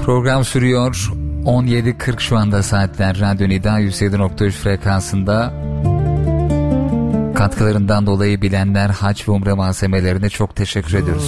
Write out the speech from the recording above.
Program sürüyor. 17.40 şu anda saatler. Radyo Nida 107.3 frekansında. Katkılarından dolayı bilenler hac ve umre malzemelerine çok teşekkür ediyoruz.